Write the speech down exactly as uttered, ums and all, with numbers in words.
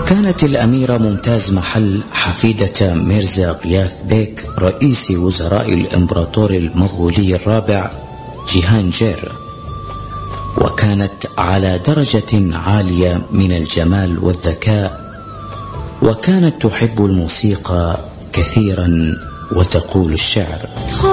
كانت الأميرة ممتاز محل حفيدة ميرزا غياث بيك رئيس وزراء الإمبراطور المغولي الرابع جيهانجير، وكانت على درجة عالية من الجمال والذكاء، وكانت تحب الموسيقى كثيرا وتقول الشعر.